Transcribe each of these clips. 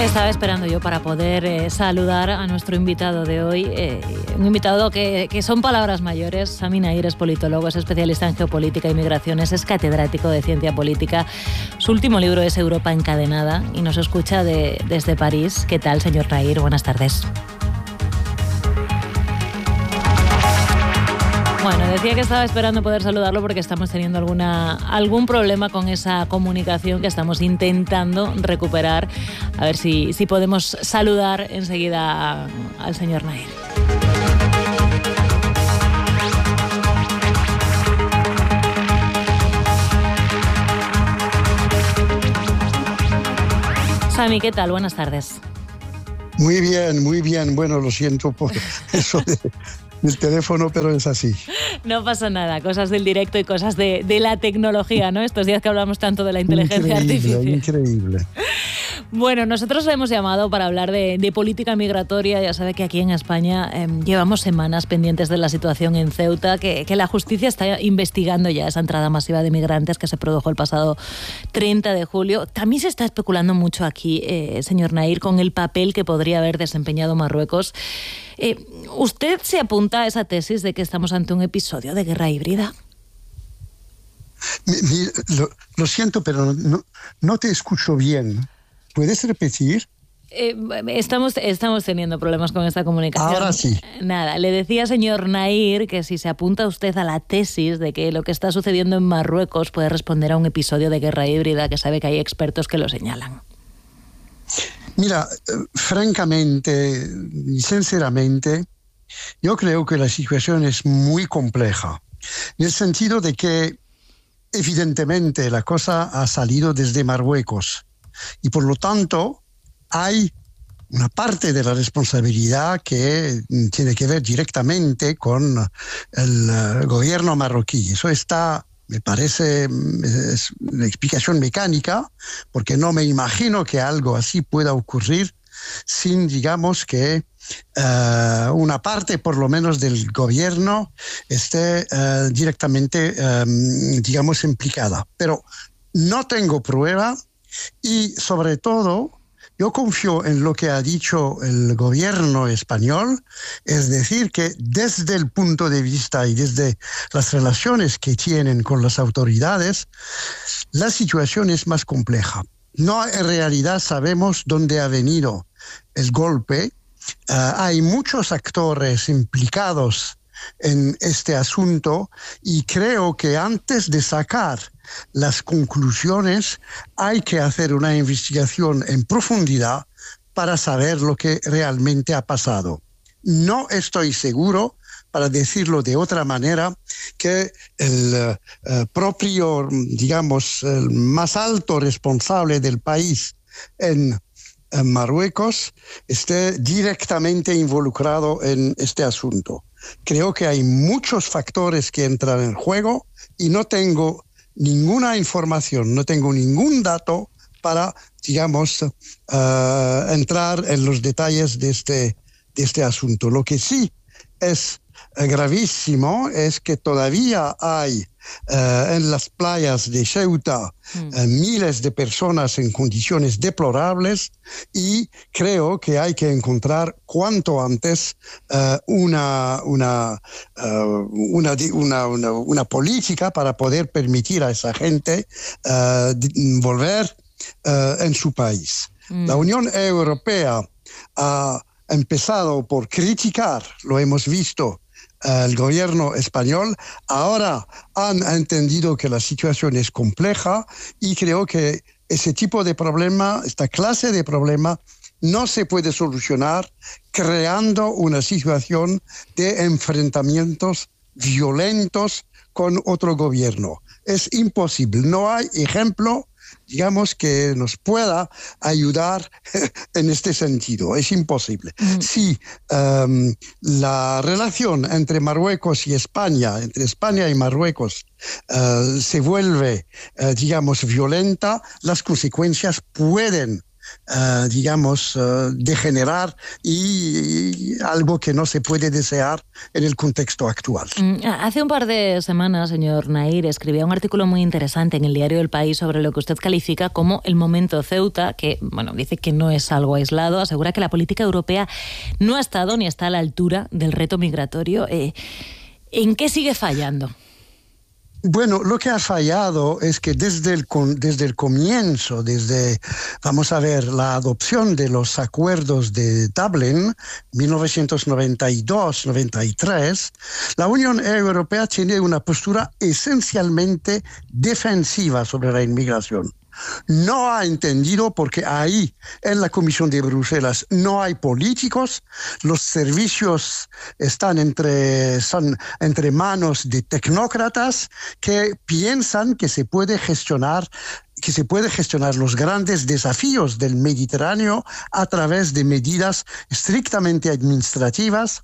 Estaba esperando yo para poder saludar a nuestro invitado de hoy, un invitado que son palabras mayores. Sami Nair es politólogo, es especialista en geopolítica y migraciones, es catedrático de ciencia política. Su último libro es Europa encadenada y nos escucha desde París. ¿Qué tal, señor Nair? Buenas tardes. Bueno, decía que estaba esperando poder saludarlo porque estamos teniendo algún problema con esa comunicación que estamos intentando recuperar. A ver si podemos saludar enseguida al señor Nair. Sami, ¿qué tal? Buenas tardes. Muy bien, muy bien. Bueno, lo siento por eso del teléfono, pero es así. No pasa nada, cosas del directo y cosas de la tecnología, ¿no? Estos días que hablamos tanto de la inteligencia artificial. Increíble. Bueno, nosotros le hemos llamado para hablar de política migratoria. Ya sabe que aquí en España llevamos semanas pendientes de la situación en Ceuta, que la justicia está investigando ya esa entrada masiva de migrantes que se produjo el pasado 30 de julio. También se está especulando mucho aquí, señor Nair, con el papel que podría haber desempeñado Marruecos. ¿Usted se apunta a esa tesis de que estamos ante un episodio de guerra híbrida? Lo siento, pero no te escucho bien. ¿Puedes repetir? Estamos teniendo problemas con esta comunicación. Ahora sí. Nada, le decía, señor Nair, que si se apunta usted a la tesis de que lo que está sucediendo en Marruecos puede responder a un episodio de guerra híbrida, que sabe que hay expertos que lo señalan. Mira, francamente y sinceramente, yo creo que la situación es muy compleja, en el sentido de que evidentemente la cosa ha salido desde Marruecos y por lo tanto hay una parte de la responsabilidad que tiene que ver directamente con el gobierno marroquí. Eso está, me parece, es una explicación mecánica, porque no me imagino que algo así pueda ocurrir sin, digamos, que una parte, por lo menos, del gobierno esté directamente, digamos, implicada. Pero no tengo prueba y, sobre todo, yo confío en lo que ha dicho el gobierno español, es decir, que desde el punto de vista y desde las relaciones que tienen con las autoridades, la situación es más compleja. No, en realidad sabemos dónde ha venido el golpe. Hay muchos actores implicados en este asunto y creo que antes de sacar las conclusiones hay que hacer una investigación en profundidad para saber lo que realmente ha pasado. No estoy seguro, para decirlo de otra manera, que el propio, digamos, el más alto responsable del país en Marruecos esté directamente involucrado en este asunto. Creo que hay muchos factores que entran en juego y no tengo ninguna información, no tengo ningún dato para, digamos, entrar en los detalles de este asunto. Lo que sí es gravísimo es que todavía hay en las playas de Ceuta miles de personas en condiciones deplorables y creo que hay que encontrar cuanto antes una política para poder permitir a esa gente volver en su país. La Unión Europea ha empezado por criticar, lo hemos visto, el gobierno español. Ahora han entendido que la situación es compleja y creo que ese tipo de problema, esta clase de problema, no se puede solucionar creando una situación de enfrentamientos violentos con otro gobierno. Es imposible. No hay ejemplo, digamos, que nos pueda ayudar en este sentido. Es imposible. Si la relación entre Marruecos y España, entre España y Marruecos, se vuelve, digamos, violenta, las consecuencias pueden digamos, degenerar y algo que no se puede desear en el contexto actual. Hace un par de semanas, señor Nair, escribía un artículo muy interesante en el diario El País sobre lo que usted califica como el momento Ceuta, que, bueno, dice que no es algo aislado, asegura que la política europea no ha estado ni está a la altura del reto migratorio. ¿En qué sigue fallando? Bueno, lo que ha fallado es que desde el comienzo, vamos a ver, la adopción de los acuerdos de Dublin, 1992-93, la Unión Europea tiene una postura esencialmente defensiva sobre la inmigración. No ha entendido porque ahí, en la Comisión de Bruselas, no hay políticos, los servicios están entre manos de tecnócratas que piensan que se puede gestionar los grandes desafíos del Mediterráneo a través de medidas estrictamente administrativas,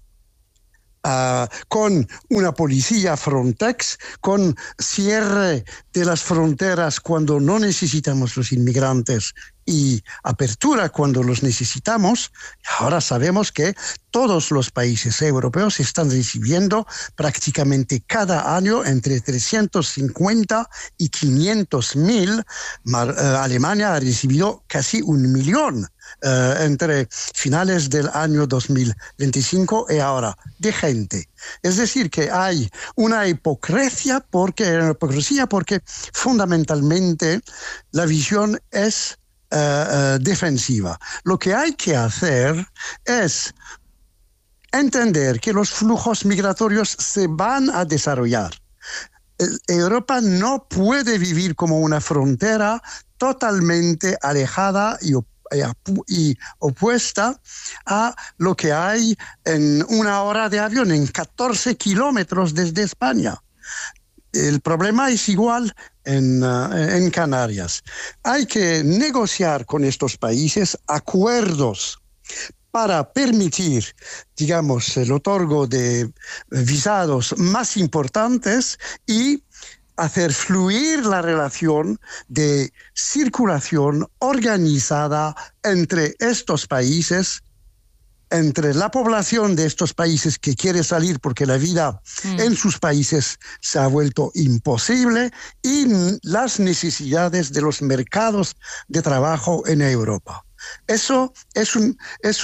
con una policía Frontex, con cierre de las fronteras cuando no necesitamos los inmigrantes y apertura cuando los necesitamos. Ahora sabemos que todos los países europeos están recibiendo prácticamente cada año entre 350 y 500.000. Alemania ha recibido casi 1 millón entre finales del año 2025 y ahora de gente. Es decir, que hay una hipocresía porque fundamentalmente la visión es defensiva. Lo que hay que hacer es entender que los flujos migratorios se van a desarrollar. Europa no puede vivir como una frontera totalmente alejada y opuesta a lo que hay en 1 hora de avión, en 14 kilómetros desde España. El problema es igual en Canarias. Hay que negociar con estos países acuerdos para permitir, digamos, el otorgo de visados más importantes y hacer fluir la relación de circulación organizada entre estos países, entre la población de estos países que quiere salir porque la vida en sus países se ha vuelto imposible, y las necesidades de los mercados de trabajo en Europa. Eso es un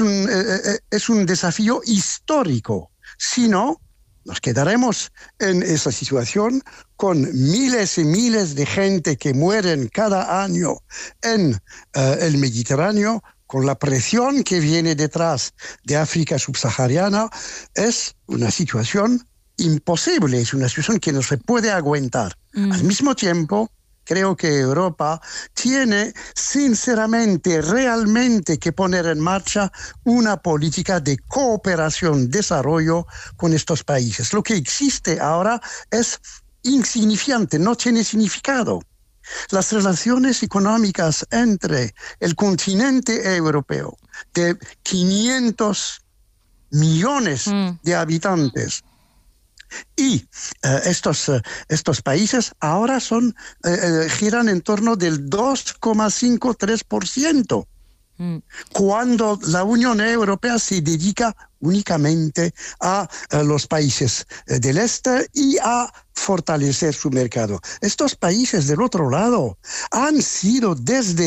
desafío histórico. Si no, nos quedaremos en esa situación con miles y miles de gente que mueren cada año en el Mediterráneo, con la presión que viene detrás de África subsahariana. Es una situación imposible, es una situación que no se puede aguantar. Al mismo tiempo, creo que Europa tiene sinceramente, realmente que poner en marcha una política de cooperación, desarrollo con estos países. Lo que existe ahora es insignificante, no tiene significado. Las relaciones económicas entre el continente europeo de 500 millones de habitantes y estos países ahora giran en torno del 2,53%, cuando la Unión Europea se dedica únicamente a los países del este y a fortalecer su mercado. Estos países del otro lado han sido desde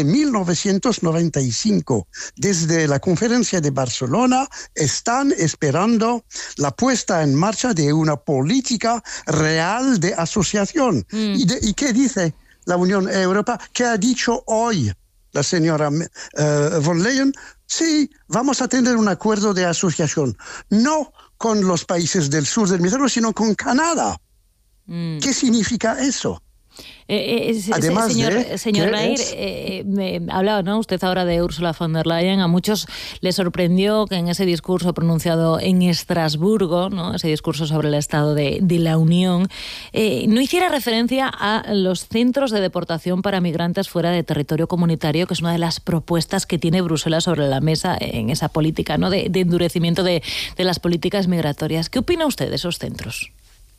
1995, desde la conferencia de Barcelona, están esperando la puesta en marcha de una política real de asociación. ¿Y qué dice la Unión Europea? ¿Qué ha dicho hoy la señora von Leyen? Sí, vamos a tener un acuerdo de asociación, no con los países del sur del Mediterráneo, sino con Canadá. ¿Qué significa eso? Además señor Nair, hablaba, ¿no?, usted ahora de Ursula von der Leyen. A muchos les sorprendió que en ese discurso pronunciado en Estrasburgo, ¿no?, ese discurso sobre el estado de la Unión, no hiciera referencia a los centros de deportación para migrantes fuera de territorio comunitario, que es una de las propuestas que tiene Bruselas sobre la mesa en esa política, ¿no?, de endurecimiento de las políticas migratorias. ¿Qué opina usted de esos centros?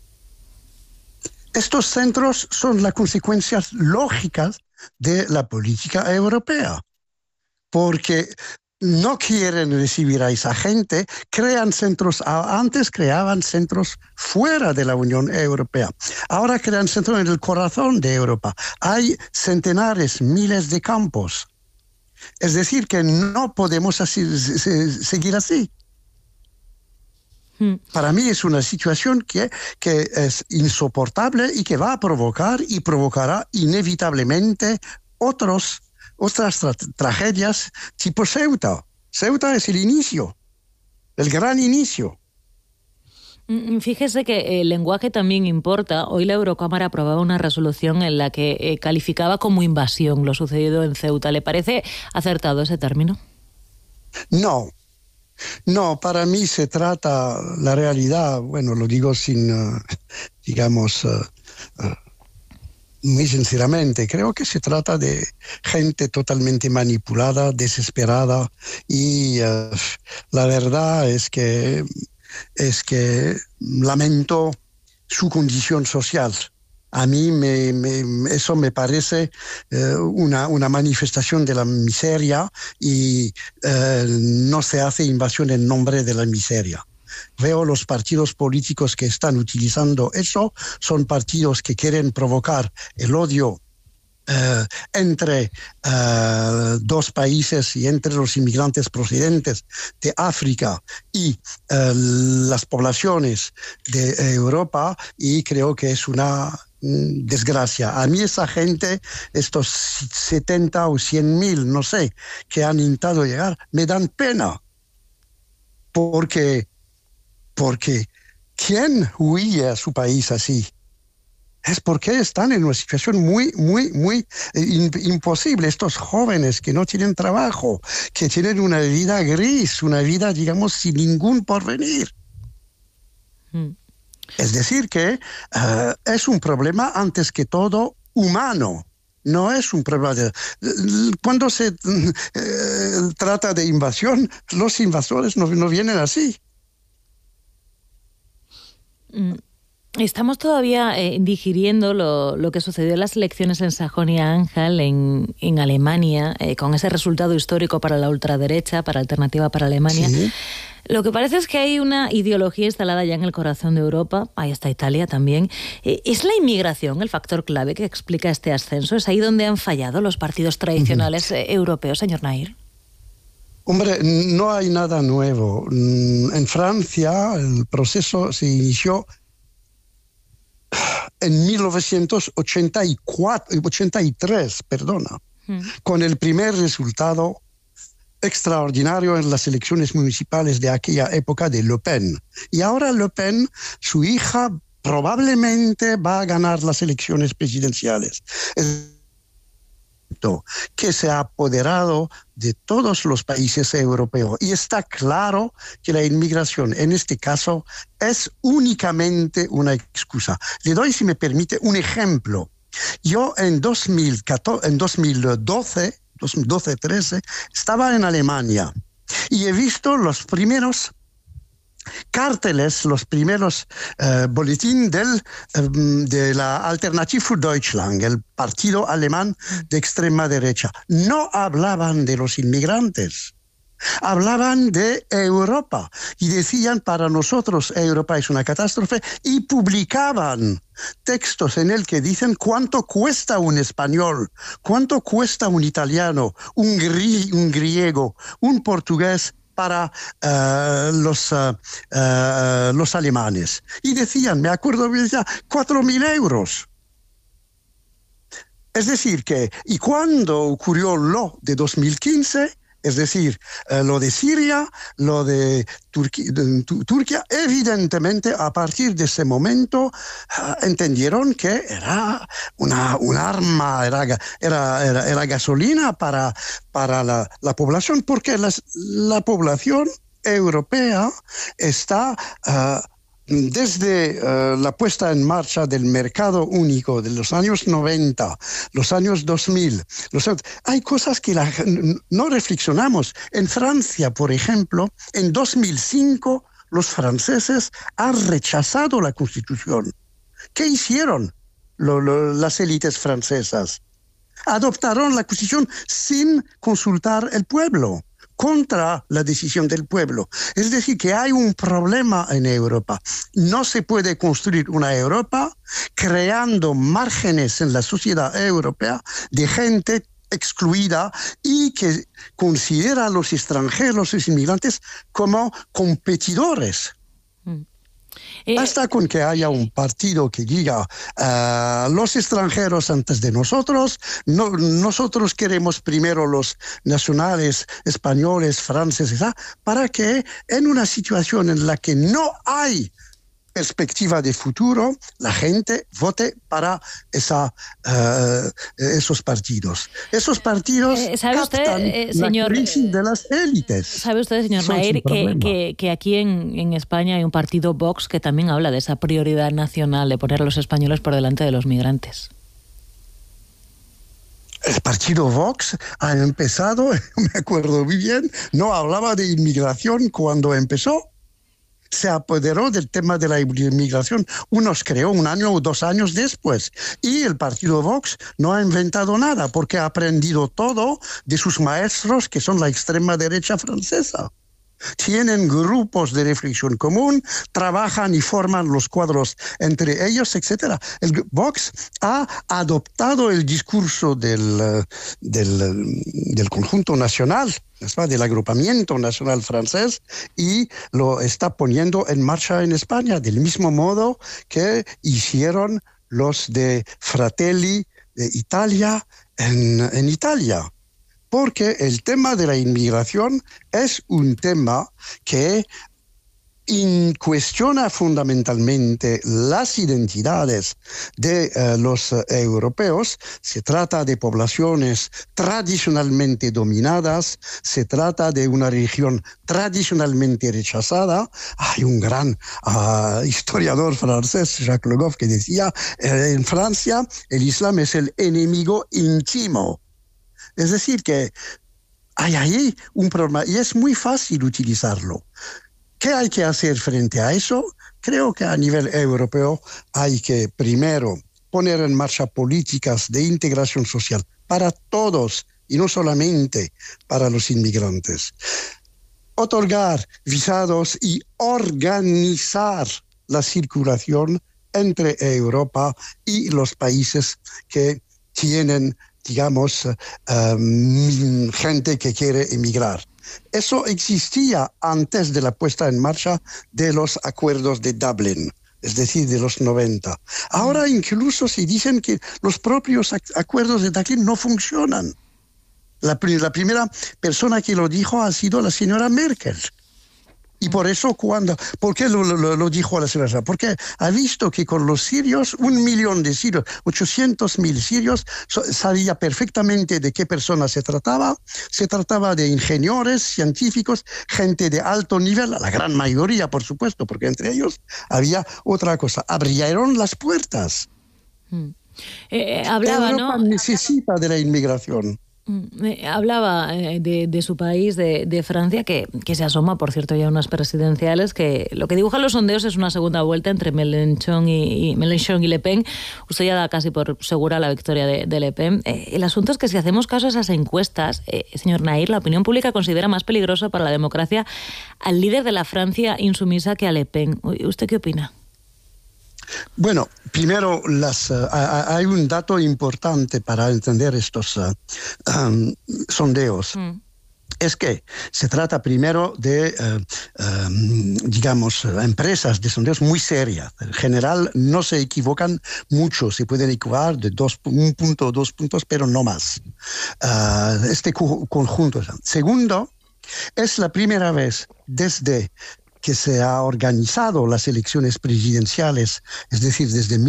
Estos centros son las consecuencias lógicas de la política europea. porque no quieren recibir a esa gente, crean centros, antes creaban centros fuera de la Unión Europea, ahora crean centros en el corazón de Europa. Hay centenares, miles de campos. Es decir, que no podemos seguir así. Para mí es una situación que es insoportable y que va a provocar y provocará inevitablemente otras tragedias tipo Ceuta. Ceuta es el inicio, el gran inicio. Fíjese que el lenguaje también importa. Hoy la Eurocámara aprobaba una resolución en la que calificaba como invasión lo sucedido en Ceuta. ¿Le parece acertado ese término? No, para mí se trata, la realidad, bueno, lo digo sin, muy sinceramente, creo que se trata de gente totalmente manipulada, desesperada, y la verdad es que lamento su condición social. A mí eso me parece una manifestación de la miseria y no se hace invasión en nombre de la miseria. Veo los partidos políticos que están utilizando eso, son partidos que quieren provocar el odio entre dos países y entre los inmigrantes procedentes de África y las poblaciones de Europa, y creo que es una desgracia. A mí esa gente, estos 70 o 100,000, no sé, que han intentado llegar, me dan pena. Porque ¿quién huye a su país así? Es porque están en una situación muy imposible. Estos jóvenes que no tienen trabajo, que tienen una vida gris, una vida, digamos, sin ningún porvenir. Es decir, que es un problema antes que todo humano. No es un problema cuando se trata de invasión, los invasores no vienen así. Estamos todavía digiriendo lo que sucedió en las elecciones en Sajonia-Anhalt, en Alemania, con ese resultado histórico para la ultraderecha, para Alternativa para Alemania. Sí. Lo que parece es que hay una ideología instalada ya en el corazón de Europa, ahí está Italia también. ¿Es la inmigración el factor clave que explica este ascenso? ¿Es ahí donde han fallado los partidos tradicionales europeos, señor Nahir? Hombre, no hay nada nuevo. En Francia el proceso se inició en 1983, con el primer resultado extraordinario en las elecciones municipales de aquella época de Le Pen. Y ahora Le Pen, su hija, probablemente va a ganar las elecciones presidenciales. Que se ha apoderado de todos los países europeos. Y está claro que la inmigración, en este caso, es únicamente una excusa. Le doy, si me permite, un ejemplo. Yo en 2012-13, estaba en Alemania y he visto los primeros carteles, los primeros boletín de la Alternative für Deutschland, el partido alemán de extrema derecha. No hablaban de los inmigrantes, hablaban de Europa y decían, para nosotros Europa es una catástrofe, y publicaban textos en el que dicen cuánto cuesta un español, cuánto cuesta un italiano, un griego, un portugués para los alemanes. Y decían, me acuerdo, 4.000 euros. Es decir que, y cuando ocurrió lo de 2015, es decir, lo de Siria, lo de Turquía, evidentemente a partir de ese momento entendieron que era un arma, era gasolina para la población, porque la población europea está desde la puesta en marcha del mercado único de los años 90, los años 2000, hay cosas que no reflexionamos. En Francia, por ejemplo, en 2005 los franceses han rechazado la Constitución. ¿Qué hicieron las élites francesas? Adoptaron la Constitución sin consultar el pueblo, contra la decisión del pueblo. Es decir, que hay un problema en Europa. No se puede construir una Europa creando márgenes en la sociedad europea de gente excluida y que considera a los extranjeros, los inmigrantes, como competidores. Basta con que haya un partido que diga los extranjeros antes de nosotros, nosotros queremos primero los nacionales españoles, franceses, para que en una situación en la que no hay perspectiva de futuro, la gente vote para esos partidos. Esos partidos ¿sabe usted, señor, la crisis de las élites. ¿Sabe usted, señor Nair, que aquí en España hay un partido Vox que también habla de esa prioridad nacional de poner a los españoles por delante de los migrantes? El partido Vox ha empezado, me acuerdo muy bien, no hablaba de inmigración cuando empezó. Se apoderó del tema de la inmigración, unos creó 1 año o 2 años después. Y el partido Vox no ha inventado nada, porque ha aprendido todo de sus maestros, que son la extrema derecha francesa. Tienen grupos de reflexión común, trabajan y forman los cuadros entre ellos, etc. El Vox ha adoptado el discurso del conjunto nacional, del agrupamiento nacional francés, y lo está poniendo en marcha en España, del mismo modo que hicieron los de Fratelli de Italia en Italia. Porque el tema de la inmigración es un tema que cuestiona fundamentalmente las identidades de los europeos. Se trata de poblaciones tradicionalmente dominadas, se trata de una religión tradicionalmente rechazada. Hay un gran historiador francés, Jacques Le Goff, que decía, en Francia el Islam es el enemigo íntimo. Es decir, que hay ahí un problema y es muy fácil utilizarlo. ¿Qué hay que hacer frente a eso? Creo que a nivel europeo hay que primero poner en marcha políticas de integración social para todos y no solamente para los inmigrantes. Otorgar visados y organizar la circulación entre Europa y los países que tienen, digamos, gente que quiere emigrar. Eso existía antes de la puesta en marcha de los acuerdos de Dublin, es decir, de los 90. Ahora incluso se dicen que los propios acuerdos de Dublin no funcionan. La primera persona que lo dijo ha sido la señora Merkel. Y por eso, ¿por qué lo dijo la señora? Porque ha visto que con los sirios, 1 millón de sirios, 800.000 sirios, sabía perfectamente de qué personas se trataba. Se trataba de ingenieros, científicos, gente de alto nivel, la gran mayoría, por supuesto, porque entre ellos había otra cosa. Abrieron las puertas. Hablaba, Europa, ¿no? Necesita de la inmigración. Hablaba de su país, de Francia, que se asoma, por cierto, ya a unas presidenciales, que lo que dibujan los sondeos es una segunda vuelta entre Mélenchon y Le Pen. Usted ya da casi por segura la victoria de Le Pen. El asunto es que si hacemos caso a esas encuestas, señor Nair, la opinión pública considera más peligroso para la democracia al líder de la Francia insumisa que a Le Pen. ¿Usted qué opina? Bueno, primero hay un dato importante para entender estos sondeos. Es que se trata primero de, digamos, empresas de sondeos muy serias. En general no se equivocan mucho, se pueden equivocar de 1 punto o 2 puntos, pero no más. Este conjunto. Segundo, es la primera vez desde que se ha organizado las elecciones presidenciales, es decir, desde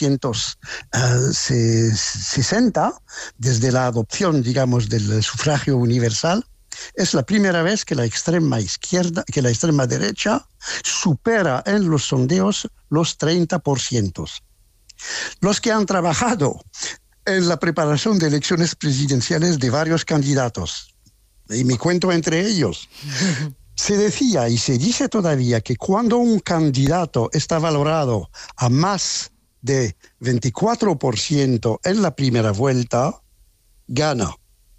1960, desde la adopción, digamos, del sufragio universal, es la primera vez que la extrema izquierda, que la extrema derecha supera en los sondeos los 30%. Los que han trabajado en la preparación de elecciones presidenciales de varios candidatos, y me cuento entre ellos, se decía y se dice todavía que cuando un candidato está valorado a más de 24% en la primera vuelta, gana.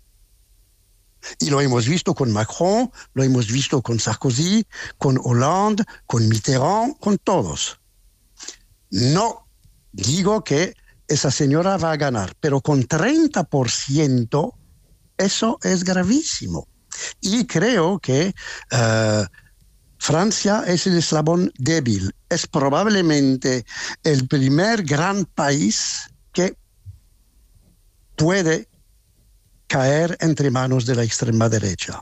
Y lo hemos visto con Macron, lo hemos visto con Sarkozy, con Hollande, con Mitterrand, con todos. No digo que esa señora va a ganar, pero con 30% eso es gravísimo. Y creo que Francia es el eslabón débil. Es probablemente el primer gran país que puede caer entre manos de la extrema derecha.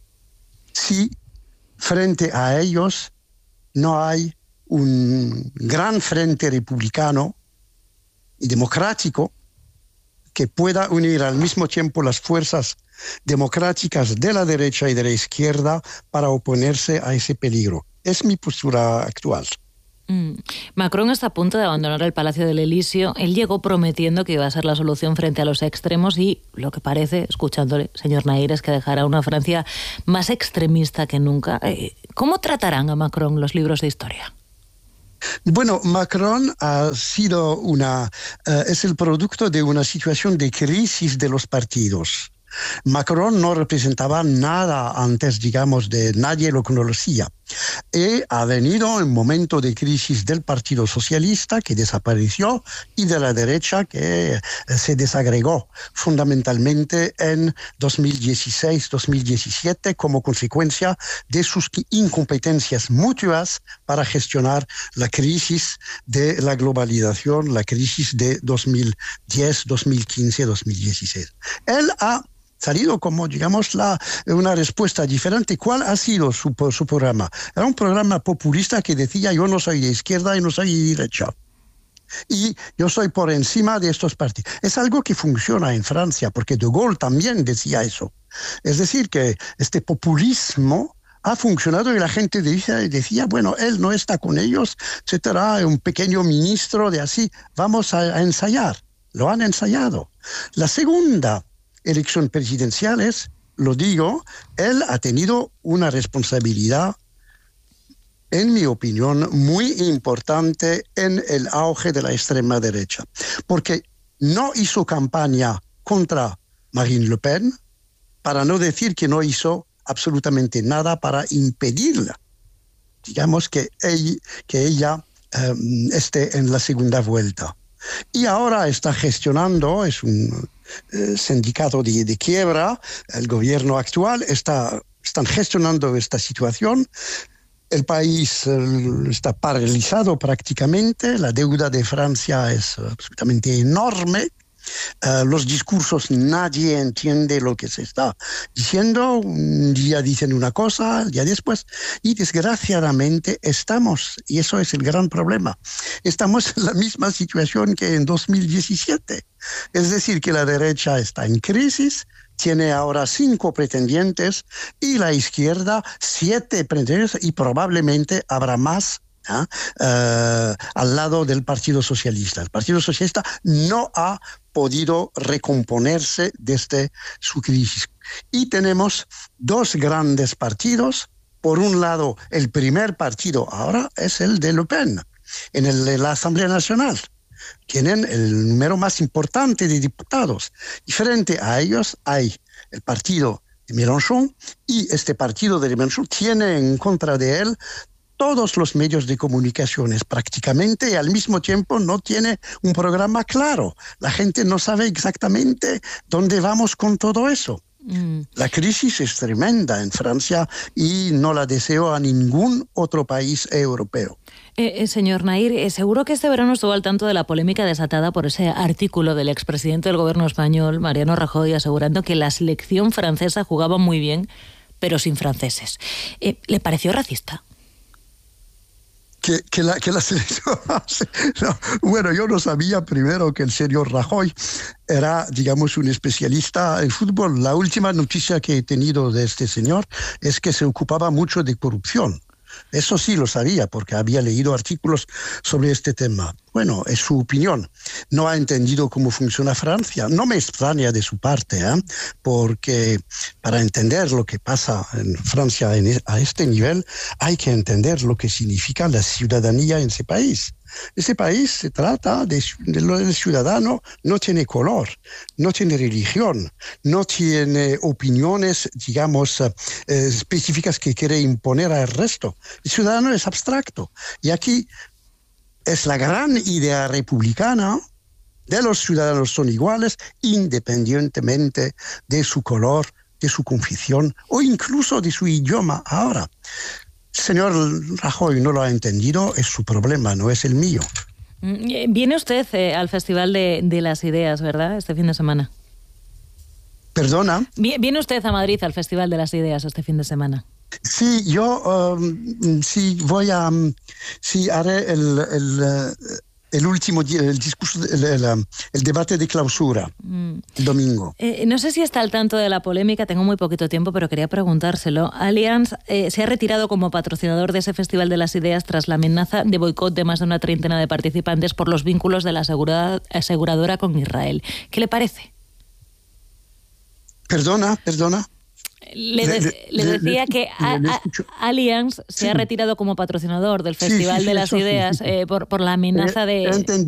Si frente a ellos no hay un gran frente republicano y democrático que pueda unir al mismo tiempo las fuerzas democráticas de la derecha y de la izquierda para oponerse a ese peligro. Es mi postura actual. Macron está a punto de abandonar el Palacio del Elíseo. Él llegó prometiendo que iba a ser la solución frente a los extremos y lo que parece, escuchándole, señor Nair, es que dejará una Francia más extremista que nunca. ¿Cómo tratarán a Macron los libros de historia? Bueno, Macron ha sido es el producto de una situación de crisis de los partidos. Macron no representaba nada antes, digamos, de nadie lo conocía. Y ha venido en un momento de crisis del Partido Socialista, que desapareció, y de la derecha, que se desagregó fundamentalmente en 2016-2017 como consecuencia de sus incompetencias mutuas para gestionar la crisis de la globalización, la crisis de 2010, 2015, 2016. Él ha salido como, digamos, una respuesta diferente. ¿Cuál ha sido su programa? Era un programa populista que decía: yo no soy de izquierda y no soy de derecha. Y yo soy por encima de estos partidos. Es algo que funciona en Francia, porque De Gaulle también decía eso. Es decir, que este populismo ha funcionado y la gente decía, bueno, él no está con ellos, será un pequeño ministro de así, vamos a ensayar. Lo han ensayado. La segunda elección presidenciales, lo digo, él ha tenido una responsabilidad, en mi opinión, muy importante en el auge de la extrema derecha, porque no hizo campaña contra Marine Le Pen, para no decir que no hizo absolutamente nada para impedirla. Digamos que ella esté en la segunda vuelta. Y ahora está gestionando, es un sindicato de quiebra, el gobierno actual están gestionando esta situación. El país está paralizado prácticamente, la deuda de Francia es absolutamente enorme. Los discursos, nadie entiende lo que se está diciendo. Un día dicen una cosa, el día después. Y desgraciadamente y eso es el gran problema, estamos en la misma situación que en 2017. Es decir, que la derecha está en crisis, tiene ahora 5 pretendientes y la izquierda 7 pretendientes y probablemente habrá más al lado del Partido Socialista. El Partido Socialista no ha podido recomponerse desde su crisis. Y tenemos 2 grandes partidos. Por un lado, el primer partido ahora es el de Le Pen, en la Asamblea Nacional. Tienen el número más importante de diputados. Y frente a ellos hay el partido de Mélenchon, y este partido de Mélenchon tiene en contra de él todos los medios de comunicaciones prácticamente, y al mismo tiempo no tiene un programa claro. La gente no sabe exactamente dónde vamos con todo eso. La crisis es tremenda en Francia y no la deseo a ningún otro país europeo. Señor Nair, seguro que este verano estuvo al tanto de la polémica desatada por ese artículo del expresidente del gobierno español, Mariano Rajoy, asegurando que la selección francesa jugaba muy bien, pero sin franceses. ¿Le pareció racista? Que la selección... No, bueno, yo no sabía primero que el señor Rajoy era, digamos, un especialista en fútbol. La última noticia que he tenido de este señor es que se ocupaba mucho de corrupción. Eso sí lo sabía, porque había leído artículos sobre este tema. Bueno, es su opinión. No ha entendido cómo funciona Francia. No me extraña de su parte, porque para entender lo que pasa en Francia a este nivel, hay que entender lo que significa la ciudadanía en ese país. Ese país se trata del ciudadano, no tiene color, no tiene religión, no tiene opiniones, digamos, específicas que quiere imponer al resto. El ciudadano es abstracto. Y aquí es la gran idea republicana de los ciudadanos son iguales independientemente de su color, de su confesión o incluso de su idioma. Ahora, el señor Rajoy no lo ha entendido, es su problema, no es el mío. Viene usted al Festival de las Ideas, ¿verdad?, este fin de semana. ¿Perdona? ¿Viene usted a Madrid al Festival de las Ideas este fin de semana? Sí, yo sí haré el último día, el discurso, el debate de clausura, el domingo. No sé si está al tanto de la polémica, tengo muy poquito tiempo, pero quería preguntárselo. Allianz se ha retirado como patrocinador de ese Festival de las Ideas tras la amenaza de boicot de más de una treintena de participantes por los vínculos de la aseguradora con Israel. ¿Qué le parece? Perdona. Le decía que Allianz se ha retirado como patrocinador del Festival de las Ideas por la amenaza de...